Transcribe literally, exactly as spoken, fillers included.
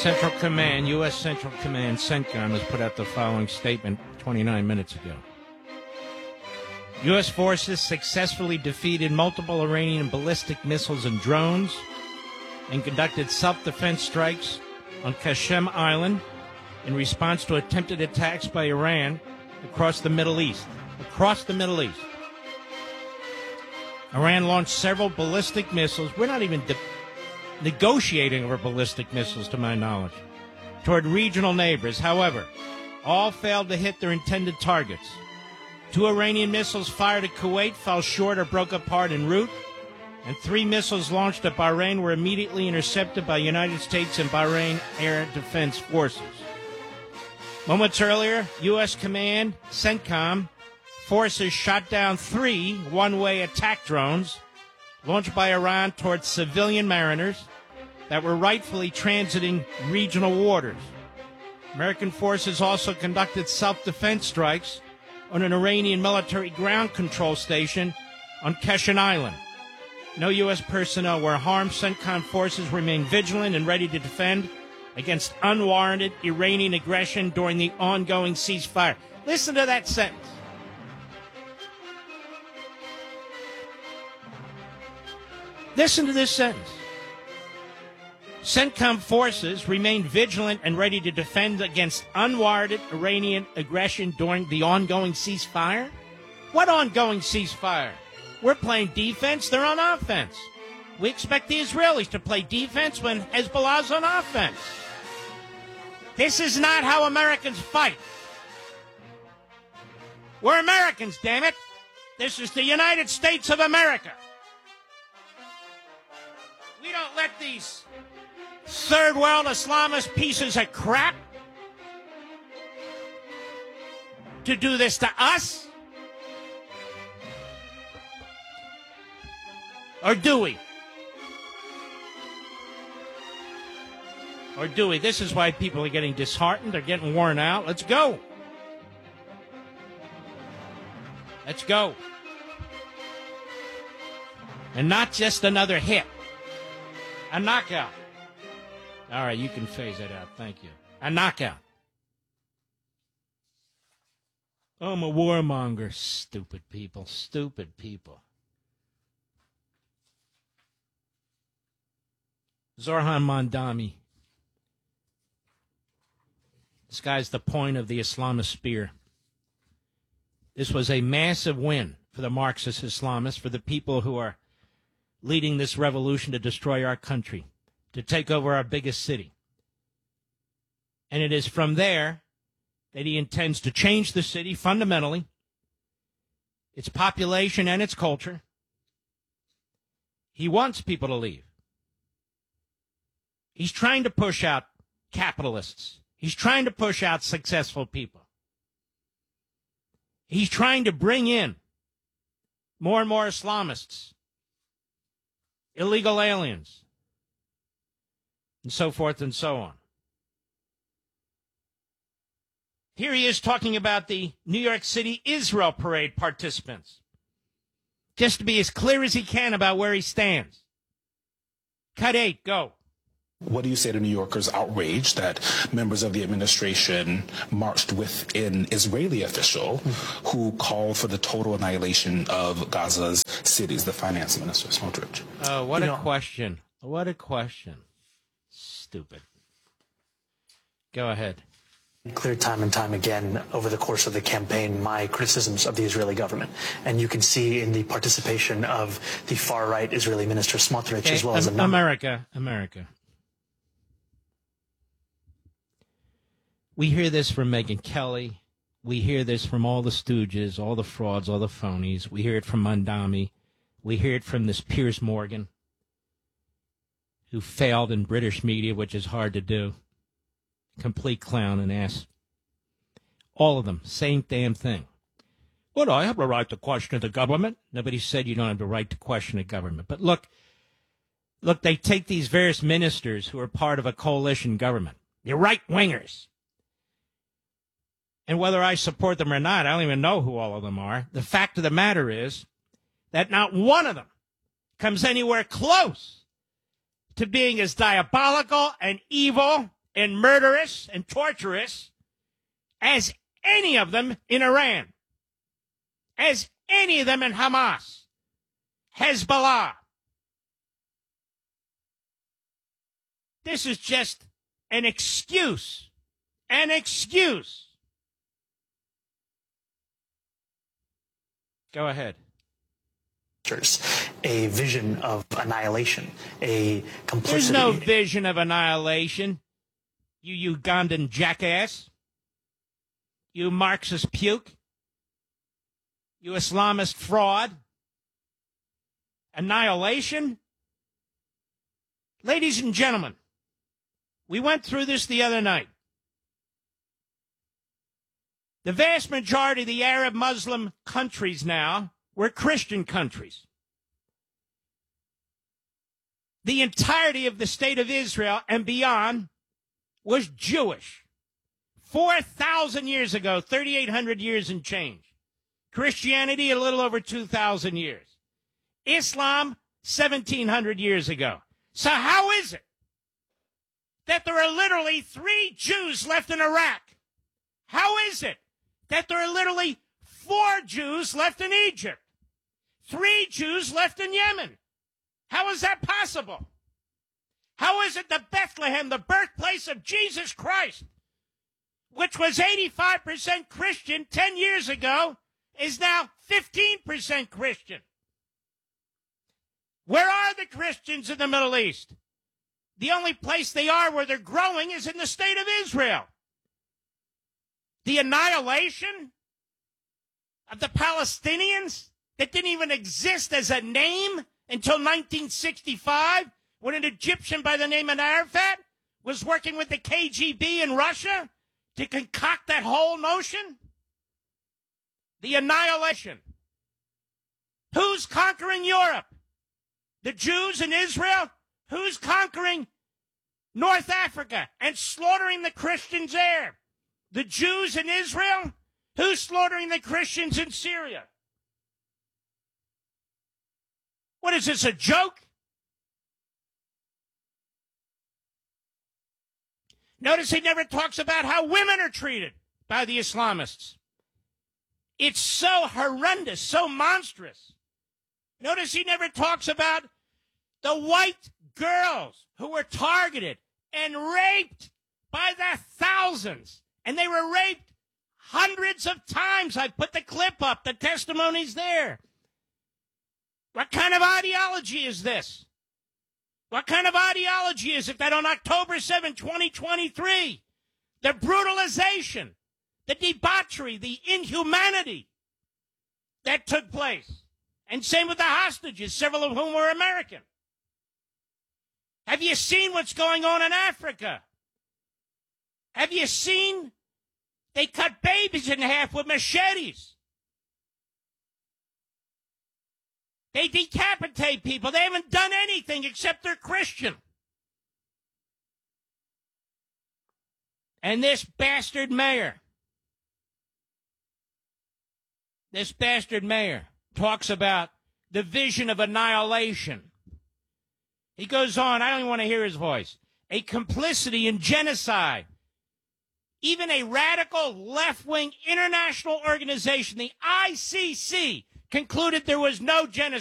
Central Command, U S. Central Command, CENTCOM, has put out the following statement twenty-nine minutes ago. U S forces successfully defeated multiple Iranian ballistic missiles and drones and conducted self-defense strikes on Qasem Island in response to attempted attacks by Iran across the Middle East. Across the Middle East. Iran launched several ballistic missiles. We're not even de- negotiating over ballistic missiles, to my knowledge, toward regional neighbors. However, all failed to hit their intended targets. Two Iranian missiles fired at Kuwait fell short or broke apart en route, and three missiles launched at Bahrain were immediately intercepted by United States and Bahrain Air Defense Forces. Moments earlier, U S. Command, CENTCOM, forces shot down three one-way attack drones launched by Iran towards civilian mariners that were rightfully transiting regional waters. American forces also conducted self-defense strikes on an Iranian military ground control station on Qasem Island. No U S personnel were harmed. CENTCOM forces remain vigilant and ready to defend against unwarranted Iranian aggression during the ongoing ceasefire. Listen to that sentence. Listen to this sentence. CENTCOM forces remain vigilant and ready to defend against unwarranted Iranian aggression during the ongoing ceasefire? What ongoing ceasefire? We're playing defense, they're on offense. We expect the Israelis to play defense when Hezbollah's on offense. This is not how Americans fight. We're Americans, damn it. This is the United States of America. We don't let these third world Islamist pieces of crap to do this to us. Or do we? Or do we? This is why people are getting disheartened. They're getting worn out. Let's go. Let's go. And not just another hit. A knockout. All right, you can phase that out. Thank you. A knockout. Oh, I'm a warmonger. Stupid people. Stupid people. Zorhan Mandami. This guy's the point of the Islamist spear. This was a massive win for the Marxist Islamists, for the people who are leading this revolution to destroy our country, to take over our biggest city. And it is from there that he intends to change the city fundamentally, its population and its culture. He wants people to leave. He's trying to push out capitalists. He's trying to push out successful people. He's trying to bring in more and more Islamists, illegal aliens, and so forth and so on. Here he is talking about the New York City Israel Parade participants, just to be as clear as he can about where he stands. Cut eight, go. What do you say to New Yorkers outraged that members of the administration marched with an Israeli official who called for the total annihilation of Gaza's cities, the finance minister, Smotrich? Oh, what you a know, question. What a question. Stupid. Go ahead. Clear time and time again over the course of the campaign my criticisms of the Israeli government. And you can see in the participation of the far-right Israeli minister Smotrich, Okay, as well as a number... America, America. We hear this from Megyn Kelly. We hear this from all the stooges, all the frauds, all the phonies. We hear it from Mandami. We hear it from this Piers Morgan, who failed in British media, which is hard to do. Complete clown and ass. All of them, same damn thing. Well, I have a right to question the government. Nobody said you don't have the right to question the government. But look, look, they take these various ministers who are part of a coalition government. They're right-wingers. And whether I support them or not, I don't even know who all of them are. The fact of the matter is that not one of them comes anywhere close to being as diabolical and evil and murderous and torturous as any of them in Iran, as any of them in Hamas, Hezbollah. This is just an excuse, an excuse. Go ahead. A vision of annihilation, a complicity. There's no vision of annihilation, you Ugandan jackass, you Marxist puke, you Islamist fraud. Annihilation? Ladies and gentlemen, we went through this the other night. The vast majority of the Arab Muslim countries now were Christian countries. The entirety of the state of Israel and beyond was Jewish. four thousand years ago, thirty-eight hundred years and change. Christianity, a little over two thousand years. Islam, seventeen hundred years ago. So how is it that there are literally three Jews left in Iraq? How is it that there are literally four Jews left in Egypt? Three Jews left in Yemen. How is that possible? How is it that Bethlehem, the birthplace of Jesus Christ, which was eighty-five percent Christian ten years ago, is now fifteen percent Christian? Where are the Christians in the Middle East? The only place they are where they're growing is in the state of Israel. The annihilation of the Palestinians that didn't even exist as a name until nineteen sixty-five, when an Egyptian by the name of Arafat was working with the K G B in Russia to concoct that whole notion. The annihilation. Who's conquering Europe? The Jews in Israel? Who's conquering North Africa and slaughtering the Christians there? The Jews in Israel? Who's slaughtering the Christians in Syria? What is this, a joke? Notice he never talks about how women are treated by the Islamists. It's so horrendous, so monstrous. Notice he never talks about the white girls who were targeted and raped by the thousands. And they were raped hundreds of times. I put the clip up. The testimony's there. What kind of ideology is this? What kind of ideology is it that on October seventh, twenty twenty-three, the brutalization, the debauchery, the inhumanity that took place, and same with the hostages, several of whom were American. Have you seen what's going on in Africa? Have you seen they cut babies in half with machetes? They decapitate people. They haven't done anything except they're Christian. And this bastard mayor, this bastard mayor talks about the vision of annihilation. He goes on, I don't even want to hear his voice, a complicity in genocide. Even a radical left-wing international organization, the I C C, concluded there was no genocide.